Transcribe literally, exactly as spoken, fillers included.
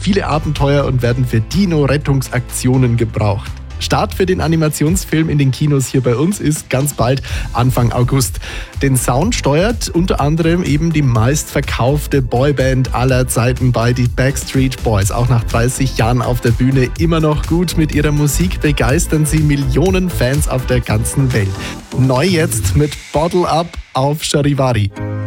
viele Abenteuer und werden für Dino-Rettungsaktionen gebraucht. Start für den Animationsfilm in den Kinos hier bei uns ist ganz bald Anfang August. Den Sound steuert unter anderem eben die meistverkaufte Boyband aller Zeiten bei die Backstreet Boys. Auch nach dreißig Jahren auf der Bühne immer noch gut. Mit ihrer Musik begeistern sie Millionen Fans auf der ganzen Welt. Neu jetzt mit Bottle Up auf Charivari.